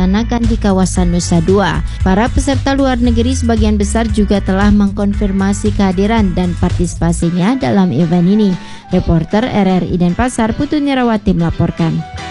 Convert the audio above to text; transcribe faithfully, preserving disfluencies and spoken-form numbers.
dilaksanakan di kawasan Nusa Dua. Para peserta luar negeri sebagian besar juga telah mengkonfirmasi kehadiran dan partisipasinya dalam event ini. Reporter R R I Denpasar Putu Nirawati melaporkan.